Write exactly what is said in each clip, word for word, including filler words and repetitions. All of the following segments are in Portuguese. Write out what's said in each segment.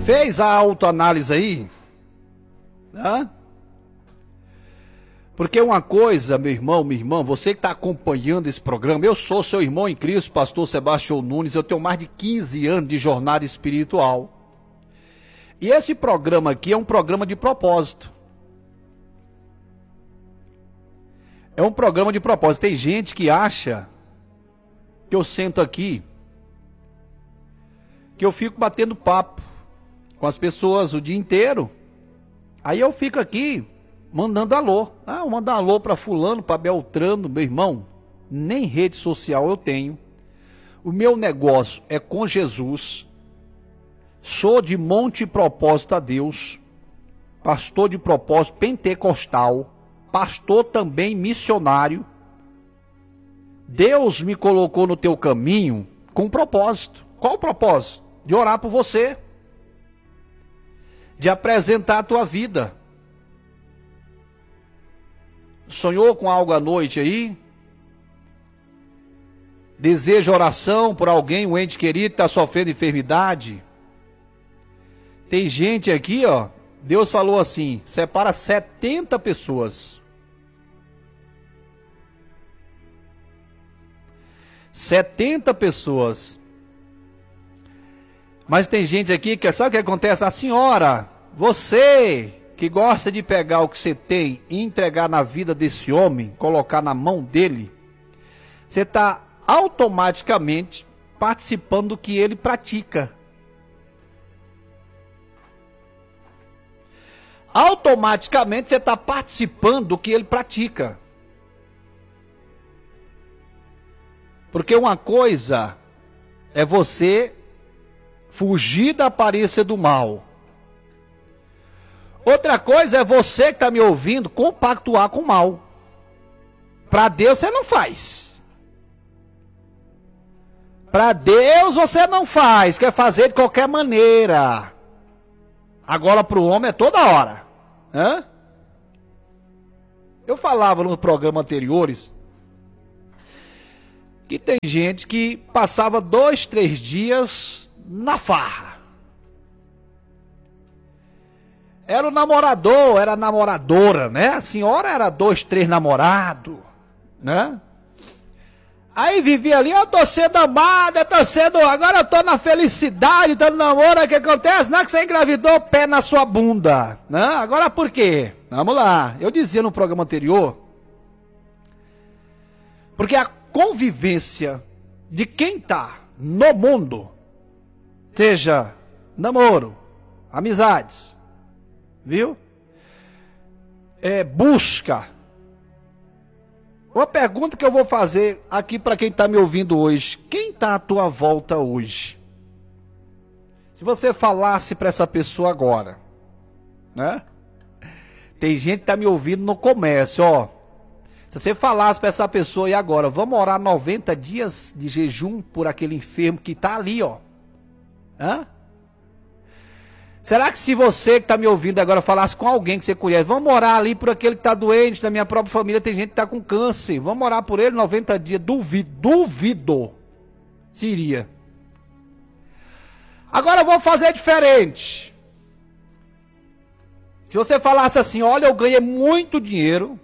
Fez a autoanálise aí? Hã? Porque uma coisa, meu irmão, minha irmã, você que está acompanhando esse programa, eu sou seu irmão em Cristo, pastor Sebastião Nunes, eu tenho mais de quinze anos de jornada espiritual. E esse programa aqui é um programa de propósito. É um programa de propósito. Tem gente que acha que eu sento aqui, que eu fico batendo papo com as pessoas o dia inteiro. Aí eu fico aqui mandando alô. Ah, eu mando alô para fulano, para Beltrano, meu irmão. Nem rede social eu tenho. O meu negócio é com Jesus. Sou de monte propósito a Deus. Pastor de propósito pentecostal. Pastor também missionário. Deus me colocou no teu caminho com um propósito. Qual o propósito? De orar por você. De apresentar a tua vida. Sonhou com algo à noite aí? Deseja oração por alguém, um ente querido que está sofrendo enfermidade? Tem gente aqui, ó. Deus falou assim: separa setenta pessoas. setenta pessoas. Mas tem gente aqui que sabe o que acontece? A senhora, você que gosta de pegar o que você tem e entregar na vida desse homem, colocar na mão dele, você está automaticamente participando do que ele pratica. Automaticamente você está participando do que ele pratica. Porque uma coisa é você fugir da aparência do mal. Outra coisa é você que está me ouvindo compactuar com o mal. Para Deus você não faz. Para Deus você não faz. Quer fazer de qualquer maneira. Agora para o homem é toda hora. Hã? Eu falava nos programas anteriores que tem gente que passava dois, três dias na farra. Era o namorador, era a namoradora, né? A senhora era dois, três namorados, né? Aí vivia ali, eu tô sendo amada, eu tô sendo, agora eu tô na felicidade, tô no namoro, o que acontece? Não é que você engravidou, pé na sua bunda, né? Agora por quê? Vamos lá, eu dizia no programa anterior, porque a convivência de quem tá no mundo, seja namoro, amizades, viu? É, busca. Uma pergunta que eu vou fazer aqui para quem está me ouvindo hoje. Quem está à tua volta hoje? Se você falasse para essa pessoa agora, né? Tem gente que está me ouvindo no comércio, ó. Se você falasse para essa pessoa e agora, vamos orar noventa dias de jejum por aquele enfermo que está ali, ó. Hã? Será que se você que está me ouvindo agora falasse com alguém que você conhece, vamos orar ali por aquele que está doente, na minha própria família tem gente que está com câncer, vamos orar por ele noventa dias, duvido, duvido, se iria. Agora eu vou fazer diferente. Se você falasse assim, olha, eu ganhei muito dinheiro,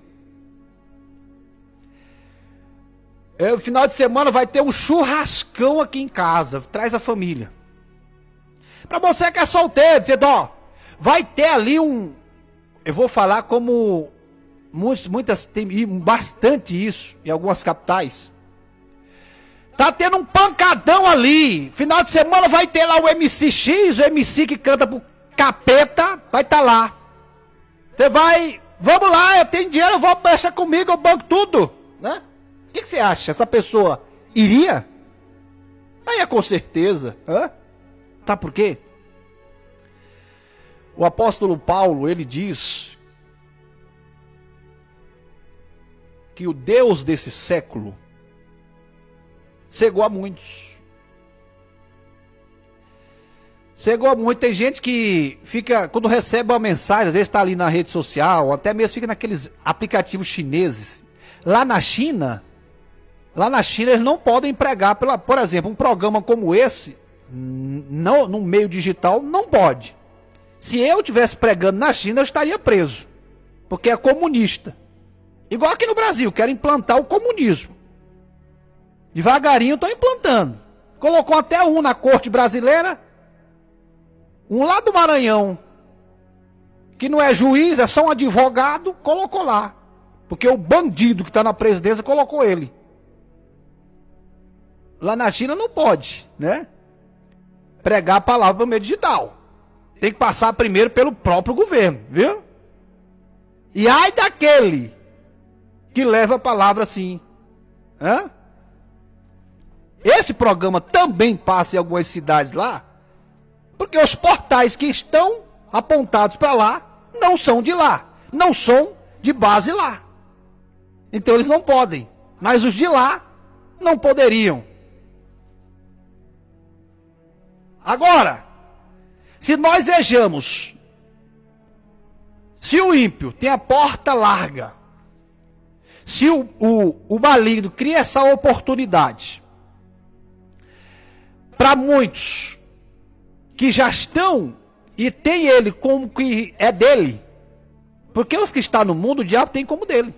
no final de semana vai ter um churrascão aqui em casa, traz a família. Para você que é solteiro, dizendo, ó, vai ter ali um, eu vou falar como muitas, muitas tem bastante isso em algumas capitais. Tá tendo um pancadão ali. Final de semana vai ter lá o M C X, o M C que canta pro capeta, vai estar tá lá. Você vai, vamos lá, eu tenho dinheiro, eu vou deixar comigo, eu banco tudo, né? O que, que você acha? Essa pessoa iria? Aí é com certeza, hã? Sabe por quê? O apóstolo Paulo, ele diz que o Deus desse século cegou a muitos. Cegou a muitos. Tem gente que fica, quando recebe uma mensagem, às vezes está ali na rede social, ou até mesmo fica naqueles aplicativos chineses. Lá na China, lá na China eles não podem pregar, pela, por exemplo, um programa como esse, no, no meio digital, não pode. Se eu estivesse pregando na China, eu estaria preso, porque é comunista. Igual aqui no Brasil, querem implantar o comunismo. Devagarinho estão implantando. Colocou até um na corte brasileira, um lá do Maranhão, que não é juiz, é só um advogado, colocou lá. Porque o bandido que está na presidência colocou ele. Lá na China não pode, né? Pregar a palavra por meio digital. Tem que passar primeiro pelo próprio governo, viu? E ai daquele que leva a palavra assim. Hã? Esse programa também passa em algumas cidades lá, porque os portais que estão apontados para lá não são de lá, não são de base lá. Então eles não podem, mas os de lá não poderiam. Agora, se nós vejamos, se o ímpio tem a porta larga, se o, o, o maligno cria essa oportunidade, para muitos que já estão e tem ele como que é dele, porque os que estão no mundo, o diabo tem como dele.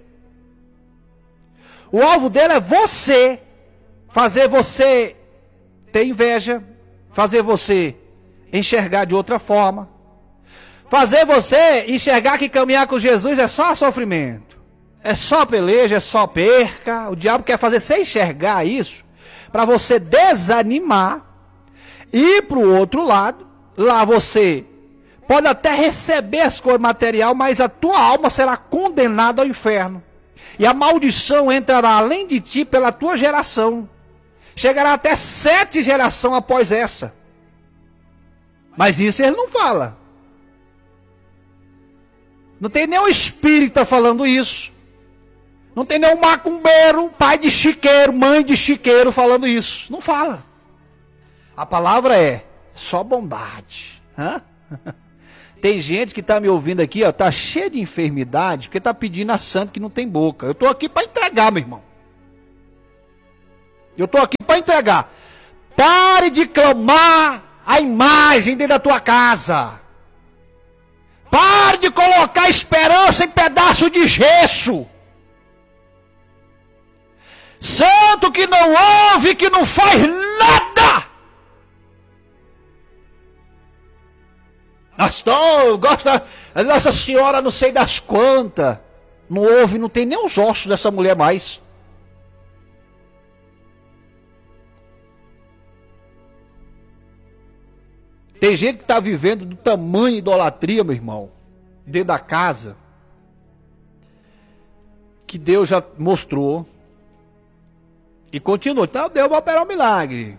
O alvo dele é você, fazer você ter inveja, fazer você enxergar de outra forma, fazer você enxergar que caminhar com Jesus é só sofrimento, é só peleja, é só perca. O diabo quer fazer você enxergar isso, para você desanimar, ir para o outro lado. Lá você pode até receber as coisas materiais, mas a tua alma será condenada ao inferno. E a maldição entrará além de ti pela tua geração. Chegará até sete gerações após essa. Mas isso ele não fala. Não tem nenhum espírita falando isso. Não tem nenhum macumbeiro, pai de chiqueiro, mãe de chiqueiro falando isso. Não fala. A palavra é só bondade. Hã? Tem gente que está me ouvindo aqui, ó, tá cheio de enfermidade, porque está pedindo a santo que não tem boca. Eu estou aqui para entregar, meu irmão. Eu estou aqui para entregar. Pare de clamar a imagem dentro da tua casa. Pare de colocar esperança em pedaço de gesso. Santo que não ouve, que não faz nada. Pastor, eu gosto da Nossa Senhora, não sei das quantas. Não ouve, não tem nem os ossos dessa mulher mais. Tem gente que está vivendo do tamanho de idolatria, meu irmão, dentro da casa, que Deus já mostrou. E continua. Então Deus vai operar um milagre.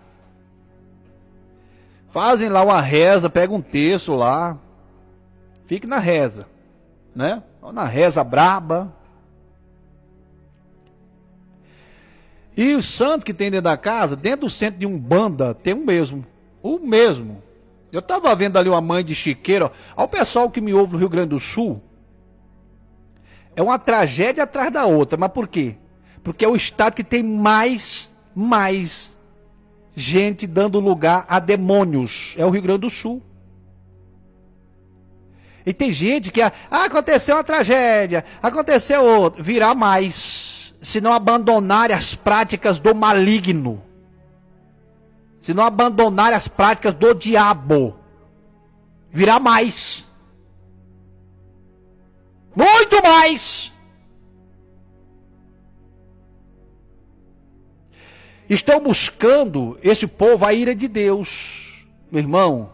Fazem lá uma reza, pegam um texto lá. Fique na reza. Né? Ou na reza braba. E o santo que tem dentro da casa, dentro do centro de Umbanda, tem o mesmo. O mesmo. Eu estava vendo ali uma mãe de chiqueiro. Ó, o pessoal que me ouve no Rio Grande do Sul. É uma tragédia atrás da outra. Mas por quê? Porque é o estado que tem mais, mais gente dando lugar a demônios. É o Rio Grande do Sul. E tem gente que... Ah, aconteceu uma tragédia. Aconteceu outra. Virá mais. Se não abandonarem as práticas do maligno. Se não abandonarem as práticas do diabo. Virá mais. Muito mais. Estão buscando esse povo a ira de Deus. Meu irmão.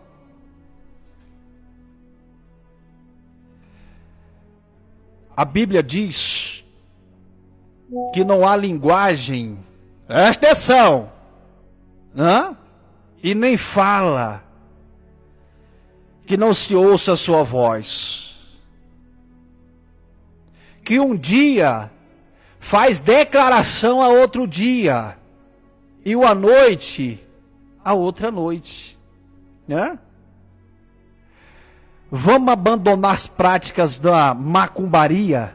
A Bíblia diz que não há linguagem. Presta atenção. Hã? E nem fala que não se ouça a sua voz. Que um dia faz declaração a outro dia. E uma noite a outra noite. Né? Vamos abandonar as práticas da macumbaria.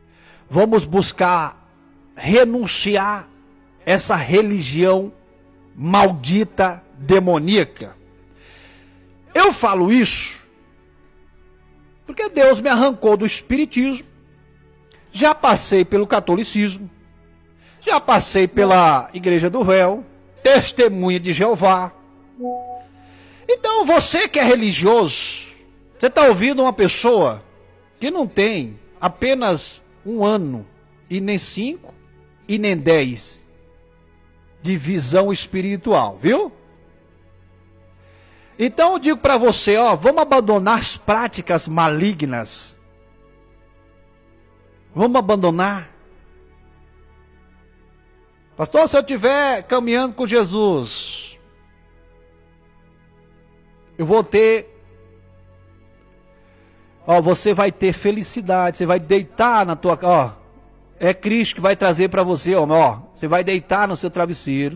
Vamos buscar renunciar essa religião maldita, demoníaca. Eu falo isso porque Deus me arrancou do espiritismo, já passei pelo catolicismo, já passei pela Igreja do Véu, Testemunha de Jeová. Então você que é religioso, você está ouvindo uma pessoa que não tem apenas um ano, e nem cinco, e nem dez de visão espiritual, viu? Então eu digo para você, ó, vamos abandonar as práticas malignas. Vamos abandonar. Pastor, se eu estiver caminhando com Jesus, eu vou ter, ó, você vai ter felicidade, você vai deitar na tua, ó, é Cristo que vai trazer para você, ó, ó, você vai deitar no seu travesseiro,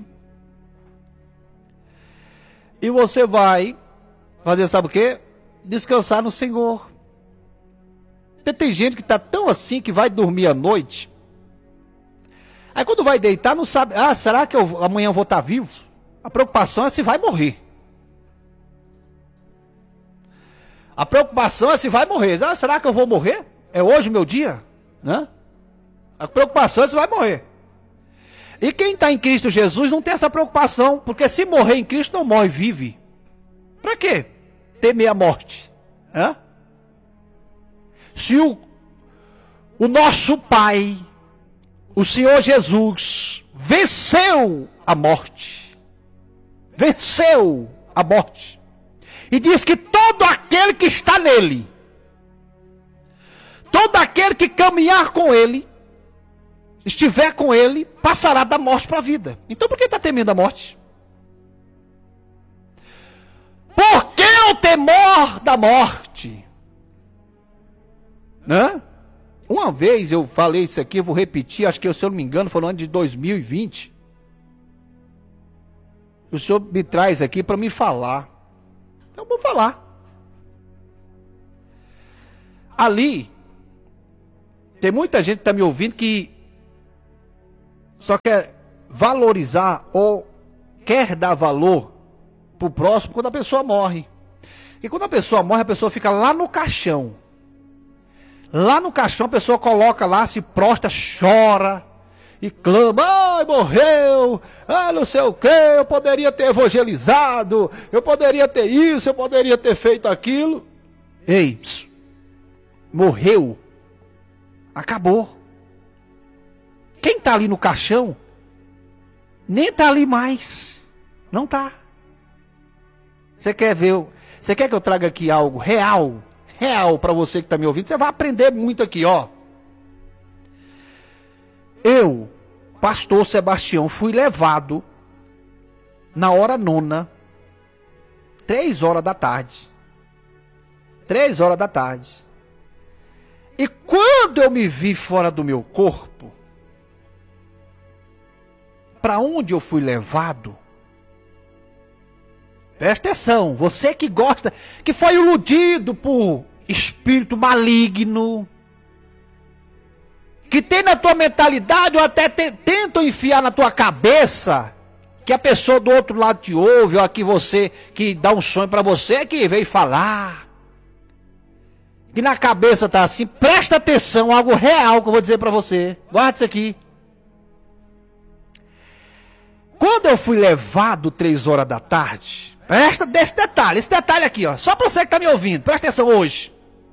e você vai fazer, sabe o quê? Descansar no Senhor. Porque tem gente que está tão assim que vai dormir à noite, aí quando vai deitar não sabe, ah, será que eu, amanhã eu vou estar vivo? A preocupação é se vai morrer. A preocupação é se vai morrer. Ah, será que eu vou morrer? É hoje o meu dia? Né? A preocupação é se vai morrer. E quem está em Cristo Jesus não tem essa preocupação, porque se morrer em Cristo não morre, vive. Para quê? Temer a morte. Hã? Se o, o nosso Pai, o Senhor Jesus, venceu a morte, venceu a morte, e diz que todo aquele que está nele, todo aquele que caminhar com ele, estiver com ele, passará da morte para a vida. Então por que está temendo a morte? Por que o temor da morte? Né? Uma vez eu falei isso aqui, eu vou repetir, acho que se eu não me engano foi no ano de dois mil e vinte. O senhor me traz aqui para me falar. Então eu vou falar. Ali, tem muita gente que está me ouvindo que só quer valorizar ou quer dar valor para o próximo quando a pessoa morre. E quando a pessoa morre, a pessoa fica lá no caixão. Lá no caixão a pessoa coloca lá, se prostra, chora e clama, ai, morreu, ah, não sei o que, eu poderia ter evangelizado, eu poderia ter isso, eu poderia ter feito aquilo. Ei, pss, morreu, acabou. Quem está ali no caixão, nem está ali mais, não está. Você quer ver, você quer que eu traga aqui algo real, real para você que está me ouvindo? Você vai aprender muito aqui, ó. Eu, pastor Sebastião, fui levado na hora nona, três horas da tarde. Três horas da tarde. E quando eu me vi fora do meu corpo, para onde eu fui levado? Presta atenção, você que gosta, que foi iludido por espírito maligno, que tem na tua mentalidade ou até te, tentam enfiar na tua cabeça que a pessoa do outro lado te ouve, ou aqui você que dá um sonho para você que veio falar, que na cabeça tá assim. Presta atenção, algo real que eu vou dizer para você. Guarda isso aqui. Quando eu fui levado três horas da tarde, presta desse detalhe, esse detalhe aqui, ó, só para você que tá me ouvindo, presta atenção hoje.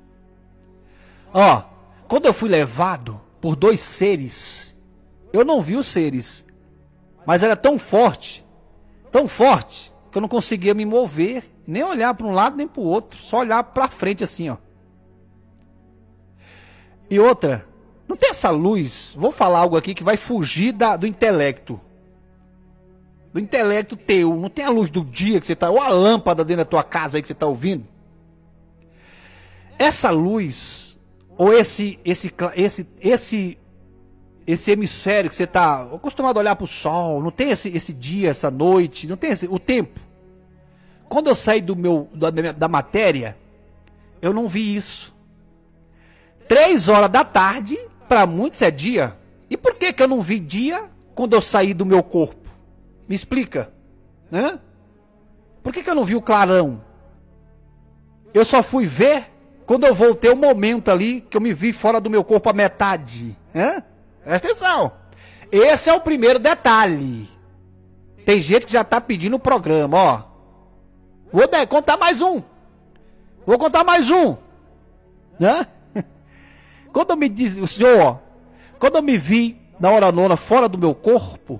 Ó, quando eu fui levado por dois seres, eu não vi os seres, mas era tão forte, tão forte, que eu não conseguia me mover, nem olhar para um lado nem para o outro, só olhar para frente assim, ó. E outra, não tem essa luz, vou falar algo aqui que vai fugir da, do intelecto. Do intelecto teu, não tem a luz do dia que você está, ou a lâmpada dentro da tua casa aí que você está ouvindo. Essa luz, ou esse, esse, esse, esse, esse hemisfério que você está acostumado a olhar para o sol, não tem esse, esse dia, essa noite, não tem esse, o tempo. Quando eu saí do meu, da, da matéria, eu não vi isso. Três horas da tarde, para muitos é dia. E por que que eu não vi dia quando eu saí do meu corpo? Me explica. Hã? Por que que eu não vi o clarão? Eu só fui ver quando eu voltei o momento ali que eu me vi fora do meu corpo a metade. Hã? Presta atenção. Esse é o primeiro detalhe. Tem gente que já está pedindo o programa, ó. Vou contar mais um. Vou contar mais um. Hã? Quando eu me diz, o senhor, ó, quando eu me vi na hora nona fora do meu corpo,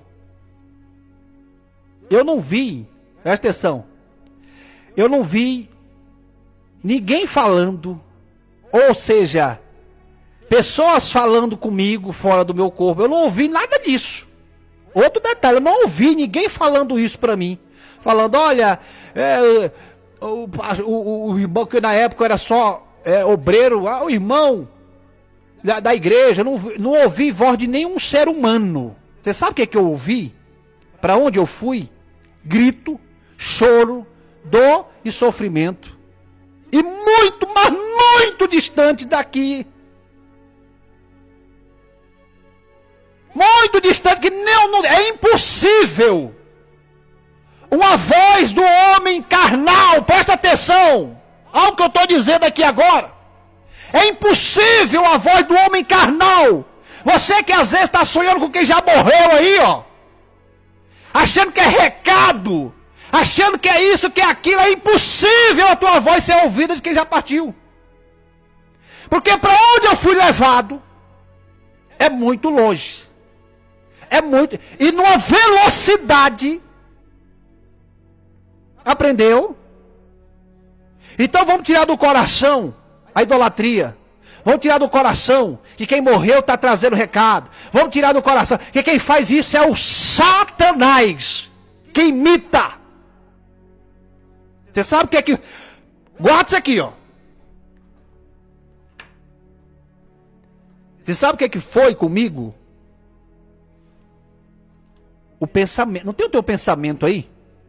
eu não vi, presta atenção, eu não vi ninguém falando, ou seja, pessoas falando comigo fora do meu corpo, eu não ouvi nada disso. Outro detalhe, eu não ouvi ninguém falando isso pra mim, falando, olha, é, o, o, o irmão que na época era só é, obreiro, ah, o irmão da, da igreja, não, não ouvi voz de nenhum ser humano. Você sabe o que é que eu ouvi? Para onde eu fui? Grito, choro, dor e sofrimento. E muito, mas muito distante daqui. Muito distante, que não, não, é impossível. Uma voz do homem carnal, presta atenção ao que eu estou dizendo aqui agora. É impossível a voz do homem carnal. Você que às vezes está sonhando com quem já morreu aí, ó. Achando que é recado. Achando que é isso, que é aquilo. É impossível a tua voz ser ouvida de quem já partiu. Porque para onde eu fui levado é muito longe. É muito. E numa velocidade. Aprendeu? Então vamos tirar do coração a idolatria. Vamos tirar do coração que quem morreu está trazendo recado. Vamos tirar do coração que quem faz isso é o Satanás, que imita. Você sabe o que é que... Guarda isso aqui, ó. Você sabe o que é que foi comigo? O pensamento. Não tem o teu pensamento aí?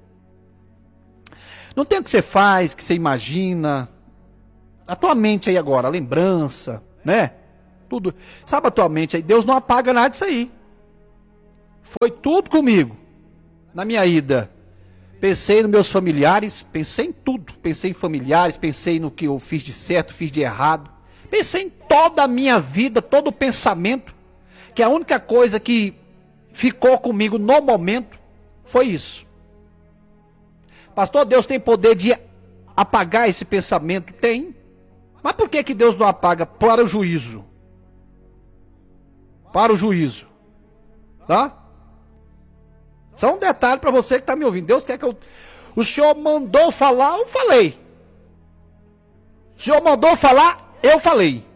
Não tem o que você faz, o que você imagina. A tua mente aí agora, a lembrança, né? Tudo. Sabe a tua mente aí? Deus não apaga nada disso aí. Foi tudo comigo. Na minha ida. Pensei nos meus familiares, pensei em tudo. Pensei em familiares, pensei no que eu fiz de certo, fiz de errado. Pensei em toda a minha vida, todo o pensamento. Que a única coisa que ficou comigo no momento foi isso. Pastor, Deus tem poder de apagar esse pensamento? Tem. Mas por que que Deus não apaga? Para o juízo. Para o juízo. Tá? Só um detalhe para você que está me ouvindo. Deus quer que eu... O Senhor mandou falar, eu falei. O Senhor mandou falar, eu falei.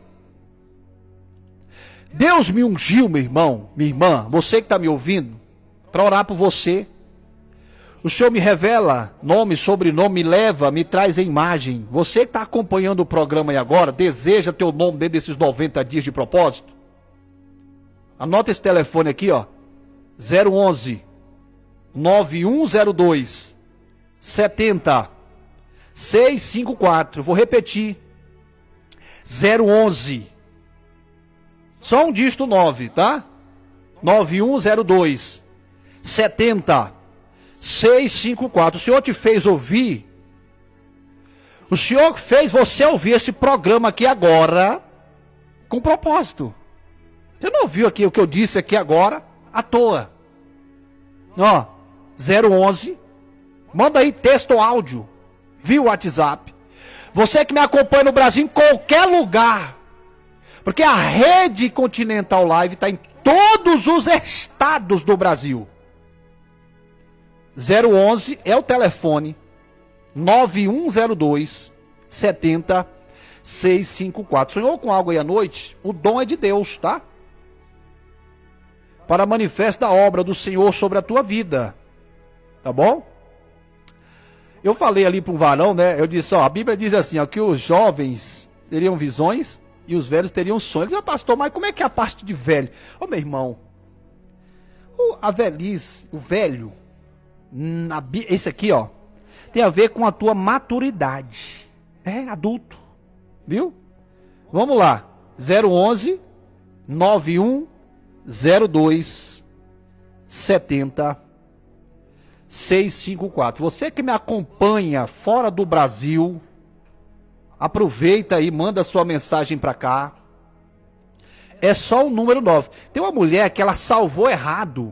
Deus me ungiu, meu irmão, minha irmã, você que está me ouvindo, para orar por você. O Senhor me revela nome, sobrenome, me leva, me traz a imagem. Você que está acompanhando o programa aí agora, deseja teu nome dentro desses noventa dias de propósito? Anota esse telefone aqui, ó. zero onze, nove um zero dois, sete zero, seis cinco quatro. Vou repetir. zero onze. Só um dígito nove, tá? nove um zero dois, sete zero, seis cinco quatro. O Senhor te fez ouvir. O Senhor fez você ouvir esse programa aqui agora com propósito. Você não ouviu aqui o que eu disse aqui agora à toa. Ó, zero onze. Manda aí texto ou áudio via WhatsApp. Você que me acompanha no Brasil, em qualquer lugar. Porque a Rede Continental Live está em todos os estados do Brasil. zero onze é o telefone nove um zero dois, sete zero, seis cinco quatro. Sonhou com algo aí à noite? O dom é de Deus, tá? Para manifesta a obra do Senhor sobre a tua vida. Tá bom? Eu falei ali para um varão, né? Eu disse, ó, a Bíblia diz assim, ó, que os jovens teriam visões e os velhos teriam sonhos. Eu disse, pastor, mas como é que é a parte de velho? Ô, meu irmão, o, a velhice, o velho, na, esse aqui, ó, tem a ver com a tua maturidade. É, adulto. Viu? Vamos lá. zero onze, nove um zero dois, sete zero, seis cinco quatro. Você que me acompanha fora do Brasil, aproveita aí, manda sua mensagem para cá. É só o número nove. Tem uma mulher que ela salvou errado.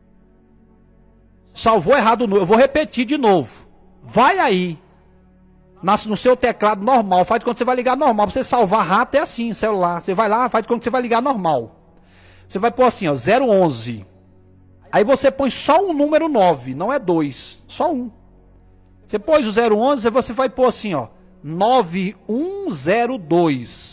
Salvou errado. Eu vou repetir de novo. Vai aí. No seu teclado normal. Faz quando você vai ligar normal. Pra você salvar rápido é assim, celular. Você vai lá, faz quando você vai ligar normal. Você vai pôr assim, ó, zero onze. Aí você põe só um número nove. Não é dois. Só um. Você pôs o zero onze, você vai pôr assim, ó. nove um zero dois.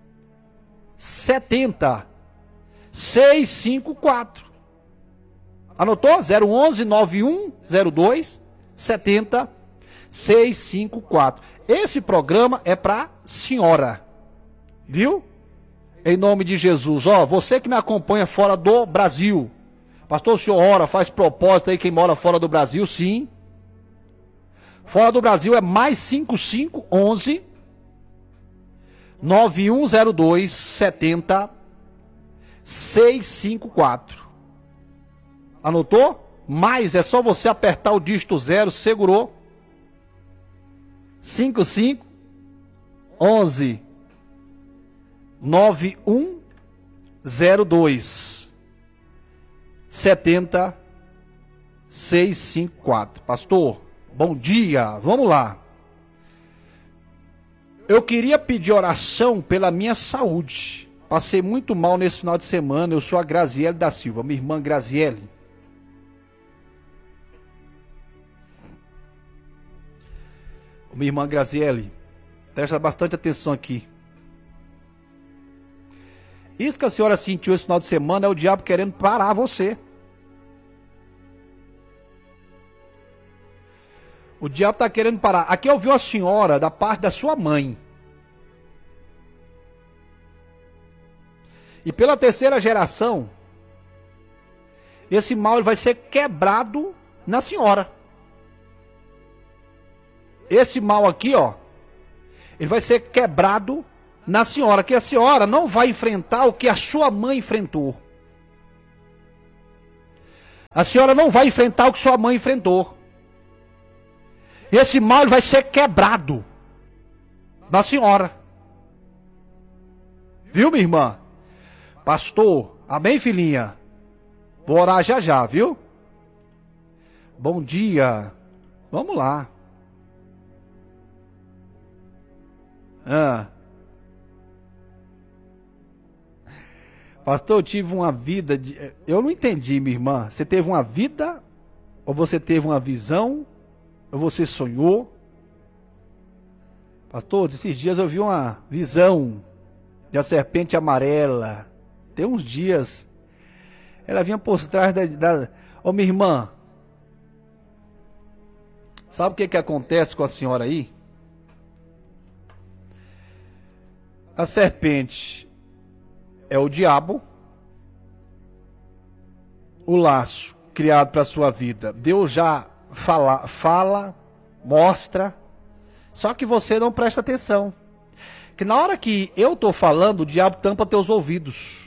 setenta, seiscentos e cinquenta e quatro. Anotou? zero onze, nove um zero dois, setenta, seiscentos e cinquenta e quatro. Esse programa é para senhora. Viu? Em nome de Jesus. Ó, você que me acompanha fora do Brasil. Pastor, o senhor ora, faz propósito aí quem mora fora do Brasil, sim. Fora do Brasil é mais cinco cinco onze nove um zero dois, setenta, seiscentos e cinquenta e quatro. Anotou? Mais é só você apertar o dígito zero, segurou. cinco cinco onze nove um zero dois setenta, seiscentos e cinquenta e quatro. Pastor, bom dia. Vamos lá. Eu queria pedir oração pela minha saúde. Passei muito mal nesse final de semana. Eu sou a Graziele da Silva, minha irmã Graziele. Minha irmã Graziele, presta bastante atenção aqui. Isso que a senhora sentiu esse final de semana é o diabo querendo parar você. O diabo está querendo parar. Aqui eu vi a senhora da parte da sua mãe. E pela terceira geração, esse mal ele vai ser quebrado na senhora. Esse mal aqui, ó, ele vai ser quebrado na senhora. Que a senhora não vai enfrentar o que a sua mãe enfrentou. A senhora não vai enfrentar o que sua mãe enfrentou. Esse mal ele vai ser quebrado na senhora. Viu, minha irmã? Pastor, amém, filhinha? Vou orar já já, viu? Bom dia. Vamos lá. Ah. Pastor, eu tive uma vida de... Eu não entendi, minha irmã. Você teve uma vida? Ou você teve uma visão? Ou você sonhou? Pastor, esses dias eu vi uma visão de uma serpente amarela. Tem uns dias. Ela vinha por trás da... da... Ô, minha irmã. Sabe o que que acontece com a senhora aí? A serpente é o diabo. O laço criado para a sua vida. Deus já fala, fala, mostra. Só que você não presta atenção. Que na hora que eu estou falando, o diabo tampa teus ouvidos.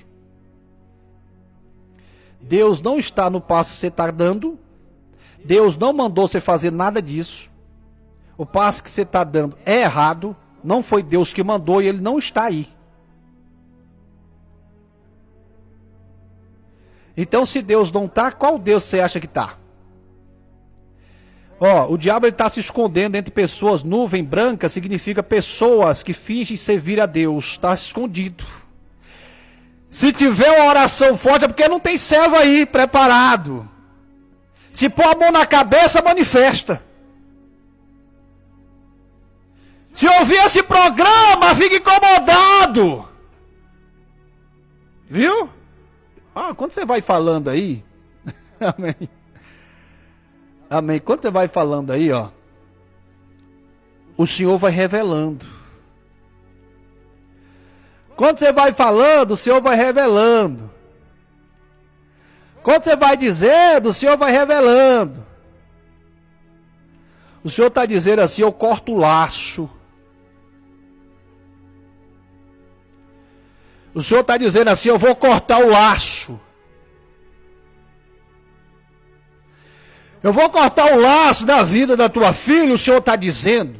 Deus não está no passo que você está dando. Deus não mandou você fazer nada disso. O passo que você está dando é errado. Não foi Deus que mandou e ele não está aí. Então, se Deus não está, qual Deus você acha que está? Ó, o diabo está se escondendo entre pessoas. Nuvem branca significa pessoas que fingem servir a Deus. Está escondido. Se tiver uma oração forte é porque não tem servo aí preparado. Se pôr a mão na cabeça, manifesta. Se ouvir esse programa, fica incomodado. Viu? Ah, quando você vai falando aí, amém. Amém. Quando você vai falando aí, ó, o Senhor vai revelando. Quando você vai falando, o Senhor vai revelando. Quando você vai dizendo, o Senhor vai revelando. O Senhor está dizendo assim, eu corto o laço. O Senhor está dizendo assim, eu vou cortar o laço. Eu vou cortar o laço da vida da tua filha, o Senhor está dizendo.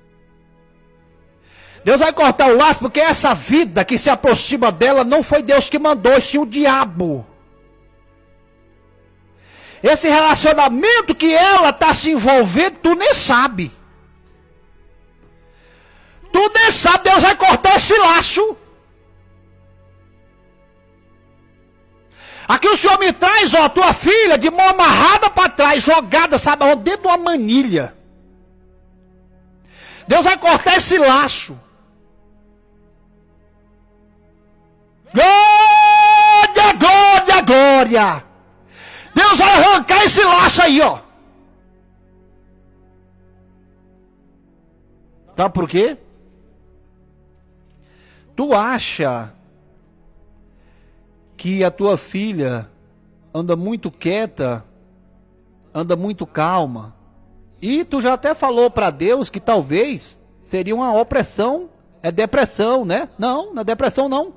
Deus vai cortar o laço porque essa vida que se aproxima dela não foi Deus que mandou, sim o diabo. Esse relacionamento que ela está se envolvendo, tu nem sabe. Tu nem sabe, Deus vai cortar esse laço. Aqui o Senhor me traz, ó, tua filha de mão amarrada para trás, jogada, sabe onde? Dentro de uma manilha. Deus vai cortar esse laço. Glória, glória, glória. Deus vai arrancar esse laço aí, ó. Sabe por quê? Tu acha que a tua filha anda muito quieta, anda muito calma, e tu já até falou para Deus que talvez seria uma opressão, é depressão, né? Não, não é depressão não.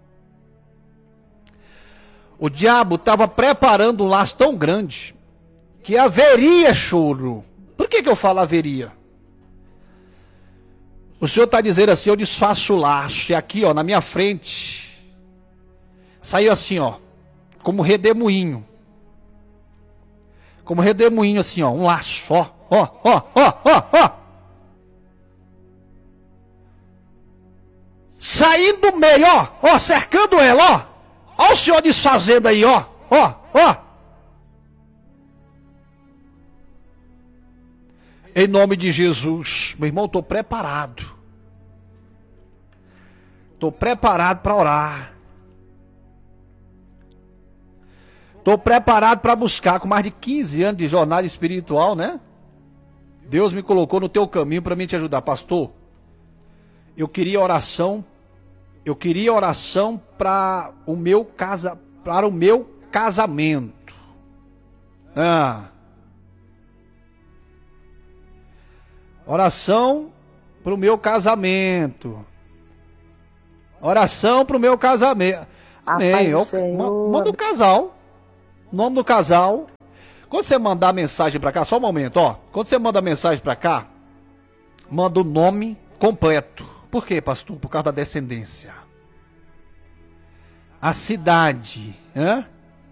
O diabo estava preparando um laço tão grande que haveria choro. Por que que eu falo haveria? O Senhor está dizendo assim, eu desfaço o laço, e aqui ó, na minha frente saiu assim, ó, como redemoinho. Como redemoinho assim, ó, um laço, ó, ó, ó, ó, ó, ó. Saindo do meio, ó, ó, cercando ela, ó. Ó o Senhor desfazendo aí, ó, ó, ó. Em nome de Jesus, meu irmão, estou preparado. Estou preparado para orar. Estou preparado para buscar, com mais de quinze anos de jornada espiritual, né? Deus me colocou no teu caminho para mim te ajudar. Pastor, eu queria oração, eu queria oração para o meu casa, para o meu casamento. Ah. Oração para o meu casamento. Oração para o meu casamento. Amém. Eu, manda o casal. Nome do casal. Quando você mandar a mensagem para cá, só um momento, ó. Quando você manda a mensagem para cá, manda o nome completo. Por quê, pastor? Por causa da descendência. A cidade, hein?